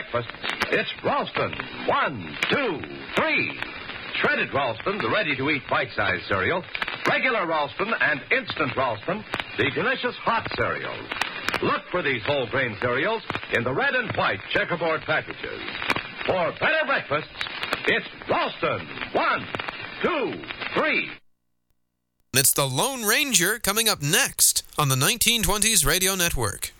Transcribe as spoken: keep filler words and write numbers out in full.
breakfast, it's Ralston. One, two, three. Shredded Ralston, the ready-to-eat bite-sized cereal. Regular Ralston and instant Ralston, the delicious hot cereals. Look for these whole grain cereals in the red and white checkerboard packages. For better breakfasts, it's Ralston. One, two, three. It's the Lone Ranger coming up next on the nineteen twenties Radio Network.